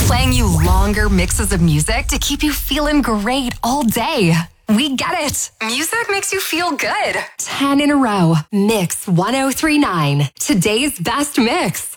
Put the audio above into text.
Playing you longer mixes of music to keep you feeling great all day. We get it. Music makes you feel good. 10 in a row. Mix 1039. Today's best mix.